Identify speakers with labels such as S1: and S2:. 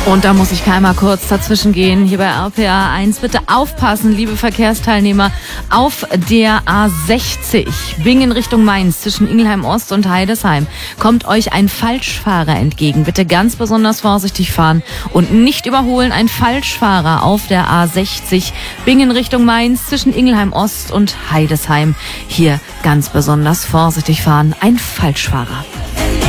S1: Und da muss ich einmal kurz dazwischen gehen. Hier bei RPA 1 bitte aufpassen, liebe Verkehrsteilnehmer. Auf der A60 Bingen Richtung Mainz zwischen Ingelheim Ost und Heidesheim kommt euch ein Falschfahrer entgegen. Bitte ganz besonders vorsichtig fahren und nicht überholen. Ein Falschfahrer auf der A60 Bingen Richtung Mainz zwischen Ingelheim Ost und Heidesheim. Hier ganz besonders vorsichtig fahren. Ein Falschfahrer.